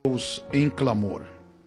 em clamor.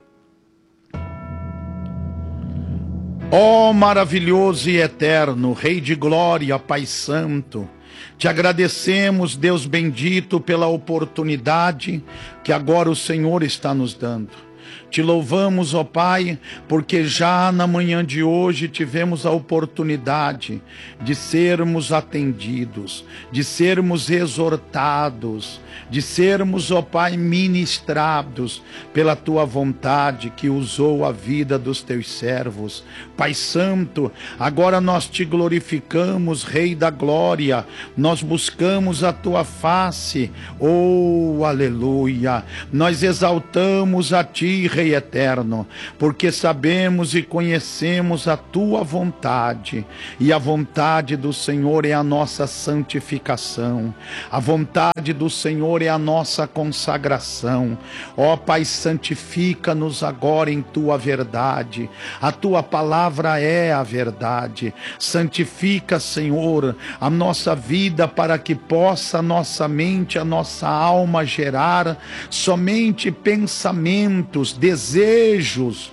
Ó maravilhoso e eterno, Rei de glória, Pai Santo, te agradecemos, Deus bendito, pela oportunidade que agora o Senhor está nos dando. Te louvamos, ó Pai, porque já na manhã de hoje tivemos a oportunidade de sermos atendidos, de sermos exortados, de sermos, ó Pai, ministrados pela Tua vontade que usou a vida dos Teus servos. Pai Santo, agora nós te glorificamos, Rei da glória, nós buscamos a Tua face, oh, aleluia, nós exaltamos a Ti, Rei eterno, porque sabemos e conhecemos a Tua vontade, e a vontade do Senhor é a nossa santificação, a vontade do Senhor é a nossa consagração. Ó Pai, santifica-nos agora em Tua verdade, a Tua palavra é a verdade. Santifica, Senhor, a nossa vida para que possa a nossa mente, a nossa alma gerar somente pensamentos, desejos,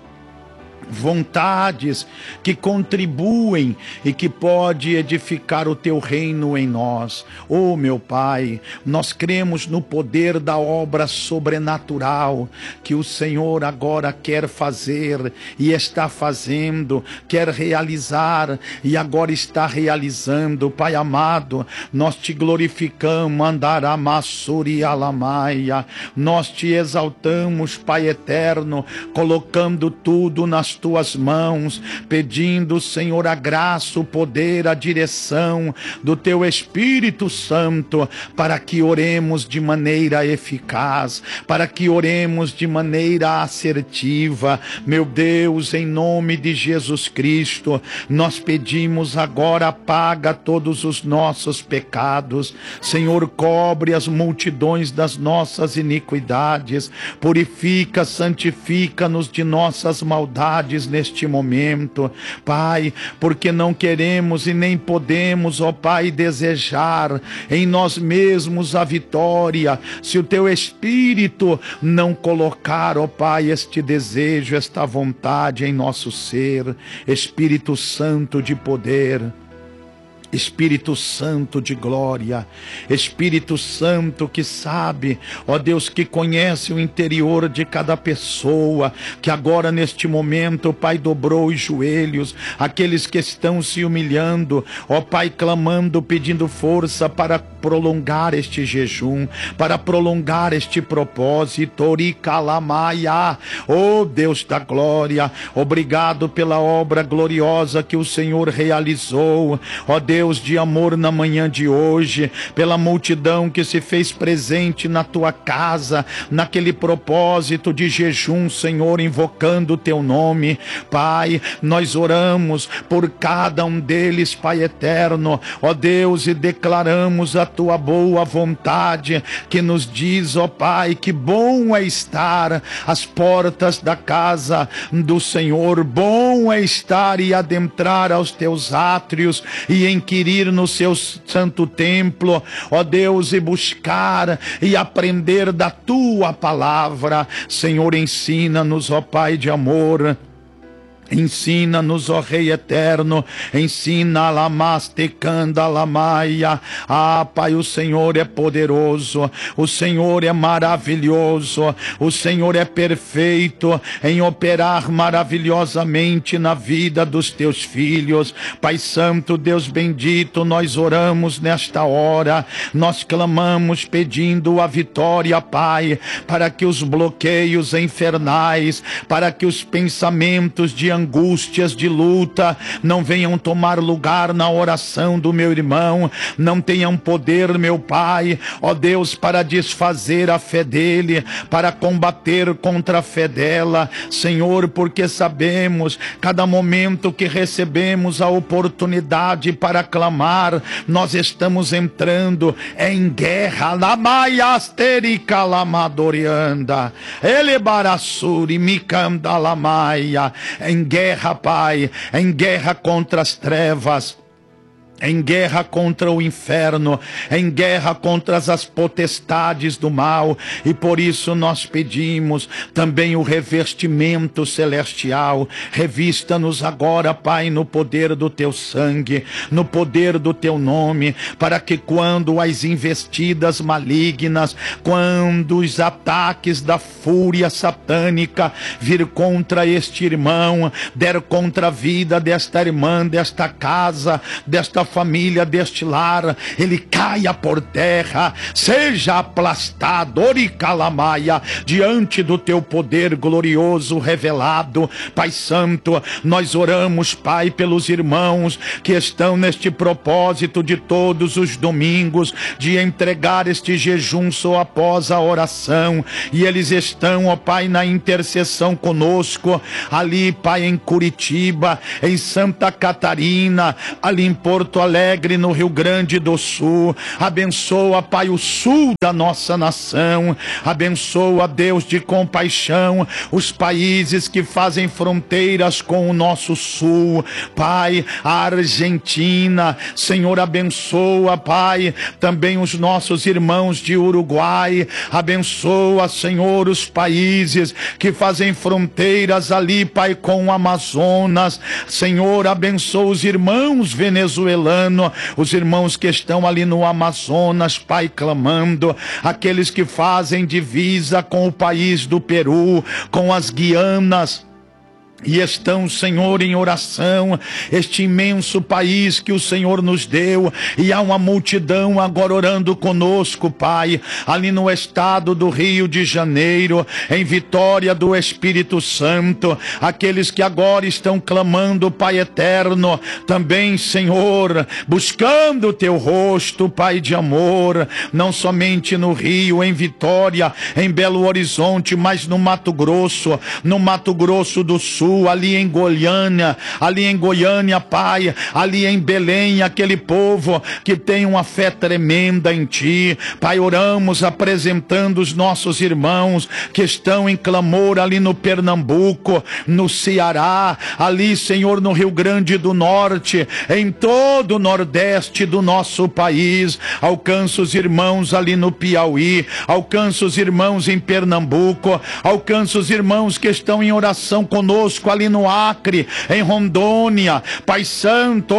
vontades que contribuem e que pode edificar o Teu reino em nós. Oh, meu Pai, nós cremos no poder da obra sobrenatural que o Senhor agora quer fazer e está fazendo, quer realizar e agora está realizando. Pai amado, nós te glorificamos, Andaramassuri Alamaia, nós te exaltamos, Pai eterno, colocando tudo nas Tuas mãos, pedindo, Senhor, a graça, o poder, a direção do Teu Espírito Santo, para que oremos de maneira eficaz, para que oremos de maneira assertiva. Meu Deus, em nome de Jesus Cristo, nós pedimos agora, apaga todos os nossos pecados, Senhor, cobre as multidões das nossas iniquidades, purifica, santifica-nos de nossas maldades neste momento, Pai, porque não queremos e nem podemos, ó Pai, desejar em nós mesmos a vitória, se o Teu Espírito não colocar, ó Pai, este desejo, esta vontade em nosso ser. Espírito Santo de poder, Espírito Santo de glória, Espírito Santo que sabe, ó Deus, que conhece o interior de cada pessoa, que agora neste momento, Pai, dobrou os joelhos, aqueles que estão se humilhando, ó Pai, clamando, pedindo força para prolongar este jejum, para prolongar este propósito. Oricalamaia, ó Deus da glória, obrigado pela obra gloriosa que o Senhor realizou, ó Deus de amor, na manhã de hoje, pela multidão que se fez presente na Tua casa, naquele propósito de jejum, Senhor, invocando o Teu nome. Pai, nós oramos por cada um deles, Pai eterno, ó Deus, e declaramos a Tua boa vontade, que nos diz, ó Pai, que bom é estar às portas da casa do Senhor, bom é estar e adentrar aos Teus átrios e inquirir no Seu santo templo, ó Deus, e buscar e aprender da Tua palavra. Senhor, ensina-nos, ó Pai de amor, ensina-nos, ó Rei eterno, ensina lamastecanda lamaia. Ah, Pai, o Senhor é poderoso, o Senhor é maravilhoso, o Senhor é perfeito em operar maravilhosamente na vida dos Teus filhos. Pai Santo, Deus bendito, nós oramos nesta hora, nós clamamos pedindo a vitória, Pai, para que os bloqueios infernais, para que os pensamentos de angústias, de luta, não venham tomar lugar na oração do meu irmão, não tenham poder, meu Pai, ó Deus, para desfazer a fé dele, para combater contra a fé dela, Senhor, porque sabemos, cada momento que recebemos a oportunidade para clamar, nós estamos entrando em guerra, lamaiasterica lamadorianda, elebarassuri micanda lamaia, em guerra, Pai, em guerra contra as trevas, em guerra contra o inferno, em guerra contra as potestades do mal, e por isso nós pedimos também o revestimento celestial. Revista-nos agora, Pai, no poder do teu sangue, no poder do teu nome, para que quando as investidas malignas, quando os ataques da fúria satânica vir contra este irmão, der contra a vida desta irmã, desta casa, desta família, deste lar, ele caia por terra, seja aplastado, oricalamaia, diante do teu poder glorioso revelado. Pai Santo, nós oramos, Pai, pelos irmãos que estão neste propósito de todos os domingos, de entregar este jejum só após a oração, e eles estão, ó Pai, na intercessão conosco, ali, Pai, em Curitiba, em Santa Catarina, ali em Porto Alegre, no Rio Grande do Sul. Abençoa, Pai, o sul da nossa nação. Abençoa, Deus de compaixão, os países que fazem fronteiras com o nosso sul. Pai, a Argentina, Senhor, abençoa, Pai, também os nossos irmãos de Uruguai. Abençoa, Senhor, os países que fazem fronteiras ali, Pai, com o Amazonas. Senhor, abençoa os irmãos venezuelanos, os irmãos que estão ali no Amazonas, Pai, clamando, aqueles que fazem divisa com o país do Peru, com as Guianas, e estão, Senhor, em oração, este imenso país que o Senhor nos deu, e há uma multidão agora orando conosco, Pai, ali no estado do Rio de Janeiro, em Vitória do Espírito Santo, aqueles que agora estão clamando, Pai eterno, também, Senhor, buscando o teu rosto, Pai de amor, não somente no Rio, em Vitória, em Belo Horizonte, mas no Mato Grosso do Sul, ali em Goiânia, Pai, ali em Belém, aquele povo que tem uma fé tremenda em Ti, Pai. Oramos apresentando os nossos irmãos que estão em clamor ali no Pernambuco, no Ceará, ali, Senhor, no Rio Grande do Norte, em todo o Nordeste do nosso país. Alcança os irmãos ali no Piauí, alcança os irmãos em Pernambuco, alcança os irmãos que estão em oração conosco ali no Acre, em Rondônia, Pai Santo,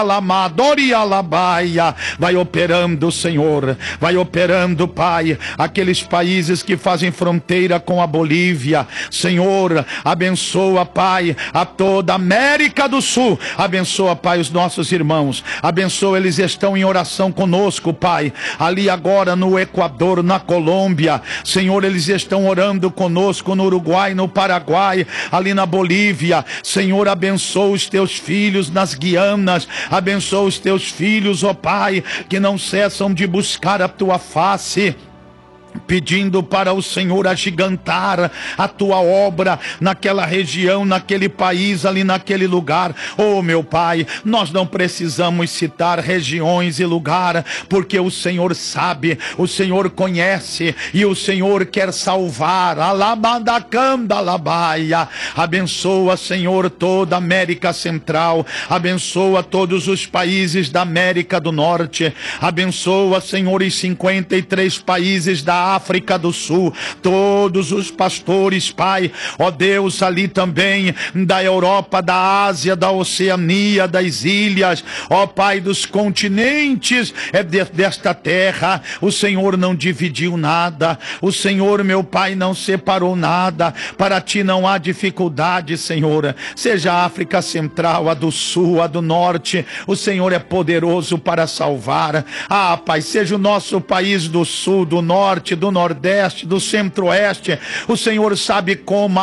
Oricalamadorialabaia, vai operando, Senhor, vai operando, Pai, aqueles países que fazem fronteira com a Bolívia. Senhor, abençoa, Pai, a toda a América do Sul. Abençoa, Pai, os nossos irmãos, abençoa, eles estão em oração conosco, Pai, ali agora no Equador, na Colômbia, Senhor, eles estão orando conosco no Uruguai, no Paraguai, ali na Bolívia. Senhor, abençoa os teus filhos nas Guianas, abençoa os teus filhos, ó Pai, que não cessam de buscar a tua face, pedindo para o Senhor agigantar a tua obra naquela região, naquele país, ali naquele lugar. Oh, meu Pai, nós não precisamos citar regiões e lugar, porque o Senhor sabe, o Senhor conhece, e o Senhor quer salvar. Alabadacandalabaia. Abençoa, Senhor, toda a América Central, abençoa todos os países da América do Norte, abençoa, Senhor, os 53 países da África do Sul, todos os pastores, Pai, ó Deus, ali também da Europa, da Ásia, da Oceania, das ilhas, ó Pai, dos continentes desta terra. O Senhor não dividiu nada, o Senhor, meu Pai, não separou nada. Para Ti não há dificuldade, Senhor, seja a África Central, a do Sul, a do Norte, o Senhor é poderoso para salvar. Ah, Pai, seja o nosso país do Sul, do Norte, do Nordeste, do Centro-Oeste, o Senhor sabe como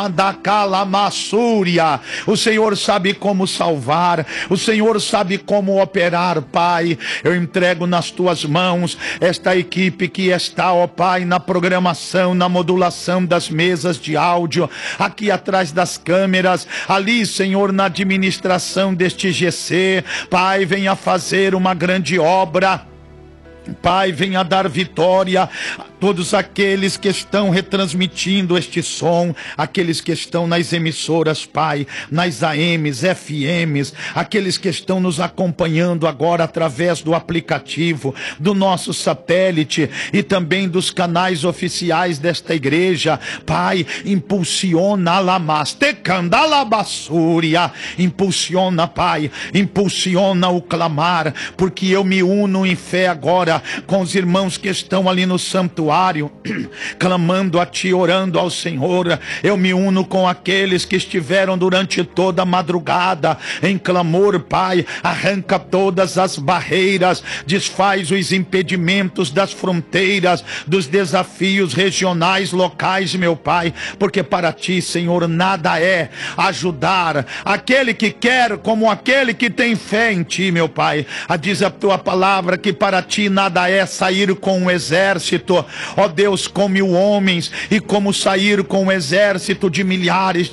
andacalamassúria, o Senhor sabe como salvar, o Senhor sabe como operar, Pai. Eu entrego nas Tuas mãos esta equipe que está, ó Pai, na programação, na modulação das mesas de áudio, aqui atrás das câmeras, ali, Senhor, na administração deste GC. Pai, venha fazer uma grande obra, Pai, venha dar vitória todos aqueles que estão retransmitindo este som, aqueles que estão nas emissoras, Pai, nas AMs, FMs, aqueles que estão nos acompanhando agora através do aplicativo, do nosso satélite e também dos canais oficiais desta igreja. Pai, impulsiona a lamaste, candalabassúria, impulsiona, Pai, impulsiona o clamar, porque eu me uno em fé agora com os irmãos que estão ali no santuário, clamando a Ti, orando ao Senhor. Eu me uno com aqueles que estiveram durante toda a madrugada em clamor, Pai. Arranca todas as barreiras, desfaz os impedimentos das fronteiras, dos desafios regionais, locais, meu Pai, porque para Ti, Senhor, nada é ajudar aquele que quer como aquele que tem fé em Ti, meu Pai. Diz a Tua palavra que para Ti nada é sair com um exército, ó Deus, com 1000 homens, e como sair com um exército de milhares,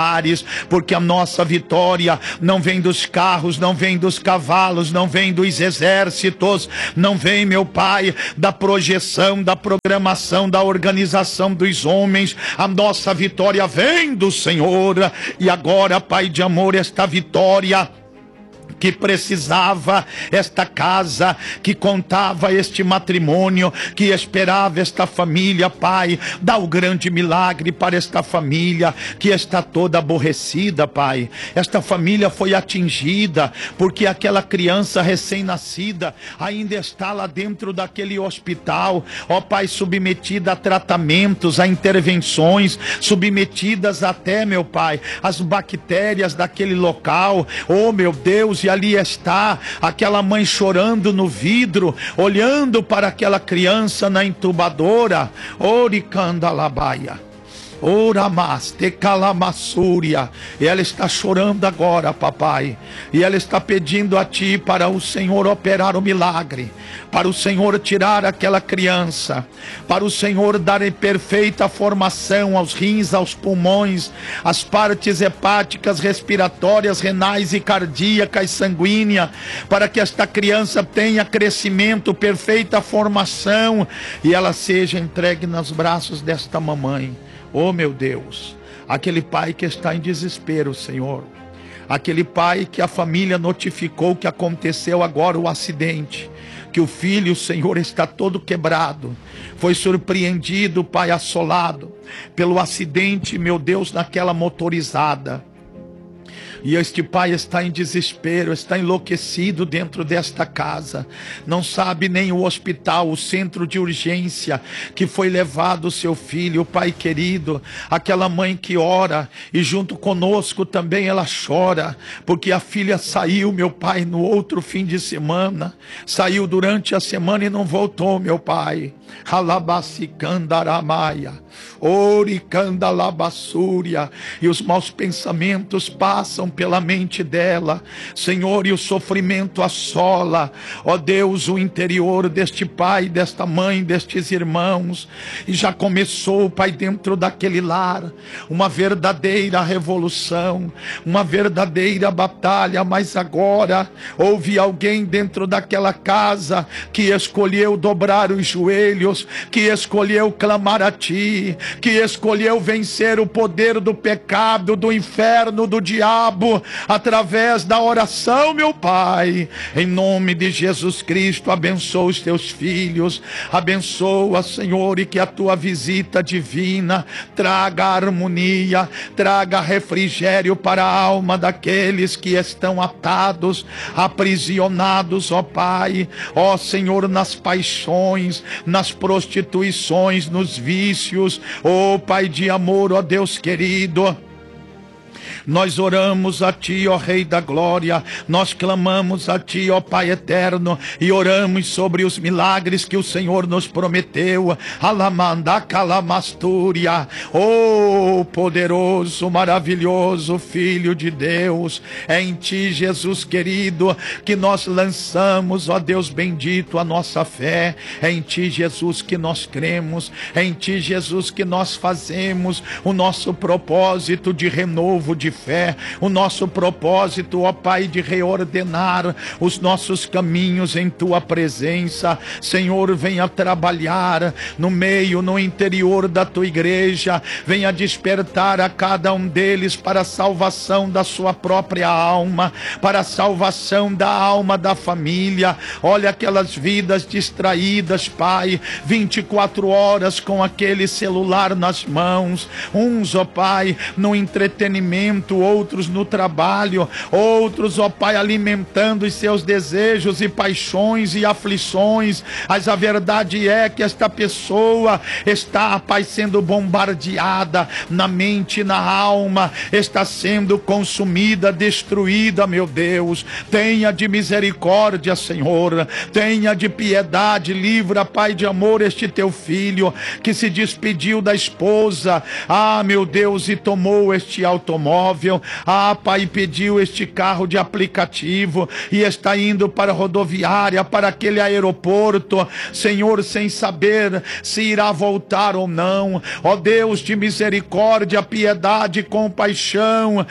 porque a nossa vitória não vem dos carros, não vem dos cavalos, não vem dos exércitos, não vem, meu Pai, da projeção, da programação, da organização dos homens. A nossa vitória vem do Senhor. E agora, Pai de amor, esta vitória que precisava esta casa, que contava este matrimônio, que esperava esta família, Pai, dá o grande milagre para esta família que está toda aborrecida, Pai. Esta família foi atingida porque aquela criança recém-nascida ainda está lá dentro daquele hospital, ó Pai, submetida a tratamentos, a intervenções, submetidas até, meu Pai, às bactérias daquele local, oh meu Deus. E ali está aquela mãe chorando no vidro, olhando para aquela criança na intubadora. Oricandalabaia, oramaste calamassúria. E ela está chorando agora, papai, e ela está pedindo a Ti para o Senhor operar o milagre, para o Senhor tirar aquela criança, para o Senhor dar em perfeita formação aos rins, aos pulmões, às partes hepáticas, respiratórias, renais e cardíacas, sanguínea, para que esta criança tenha crescimento, perfeita formação, e ela seja entregue nos braços desta mamãe. Oh meu Deus, aquele pai que está em desespero, Senhor, aquele pai que a família notificou que aconteceu agora o acidente, que o filho, Senhor, está todo quebrado, foi surpreendido, Pai, assolado pelo acidente, meu Deus, naquela motorizada. E este pai está em desespero, está enlouquecido dentro desta casa. Não sabe nem o hospital, o centro de urgência que foi levado o seu filho, Pai querido. Aquela mãe que ora e junto conosco também ela chora, porque a filha saiu, meu Pai, no outro fim de semana. Saiu durante a semana e não voltou, meu Pai. Alabacicandaramaia, oricandalabassúria. E os maus pensamentos passam pela mente dela, Senhor, e o sofrimento assola, ó Deus, o interior deste pai, desta mãe, destes irmãos. E já começou, Pai, dentro daquele lar, uma verdadeira revolução, uma verdadeira batalha. Mas agora houve alguém dentro daquela casa que escolheu dobrar os joelhos, que escolheu clamar a Ti, que escolheu vencer o poder do pecado, do inferno, do diabo, através da oração, meu Pai. Em nome de Jesus Cristo, abençoa os Teus filhos, abençoa, Senhor, e que a Tua visita divina traga harmonia, traga refrigério para a alma daqueles que estão atados, aprisionados, ó Pai, ó Senhor, nas paixões, nas prostituições, nos vícios, ó Pai de amor, ó Deus querido. Nós oramos a Ti, ó Rei da Glória, nós clamamos a Ti, ó Pai eterno, e oramos sobre os milagres que o Senhor nos prometeu. Alamanda calamastúria, ó poderoso, maravilhoso Filho de Deus, é em Ti, Jesus querido, que nós lançamos, ó Deus bendito, a nossa fé. É em Ti, Jesus, que nós cremos, é em Ti, Jesus, que nós fazemos o nosso propósito de renovo de fé, o nosso propósito, ó Pai, de reordenar os nossos caminhos em Tua presença. Senhor, venha trabalhar no meio, no interior da Tua igreja, venha despertar a cada um deles para a salvação da sua própria alma, para a salvação da alma da família. Olha aquelas vidas distraídas, Pai, 24 horas com aquele celular nas mãos, uns, ó Pai, no entretenimento, outros no trabalho, outros, ó Pai, alimentando os seus desejos e paixões e aflições. Mas a verdade é que esta pessoa está, Pai, sendo bombardeada na mente e na alma, está sendo consumida, destruída, meu Deus. Tenha de misericórdia, Senhor, tenha de piedade, livra, Pai de amor, este teu filho que se despediu da esposa, meu Deus, e tomou este automóvel, Pai, pediu este carro de aplicativo e está indo para a rodoviária, para aquele aeroporto, Senhor, sem saber se irá voltar ou não. Ó Deus de misericórdia, piedade e compaixão,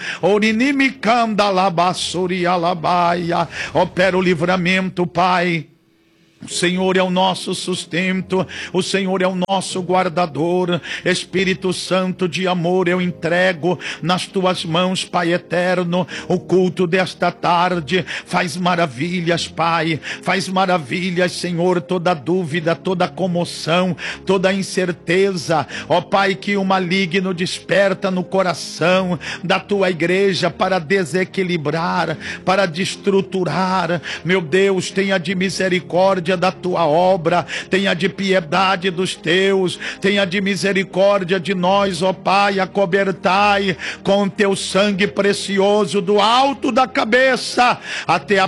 opera o livramento, Pai. O Senhor é o nosso sustento, o Senhor é o nosso guardador. Espírito Santo de amor, eu entrego nas tuas mãos, Pai eterno, o culto desta tarde. Faz maravilhas, Pai, faz maravilhas, Senhor. Toda dúvida, toda comoção, toda incerteza, ó Pai, que o maligno desperta no coração da tua igreja para desequilibrar, para destruturar, meu Deus, tenha de misericórdia da tua obra, tenha de piedade dos teus, tenha de misericórdia de nós, ó Pai, acobertai com teu sangue precioso do alto da cabeça até a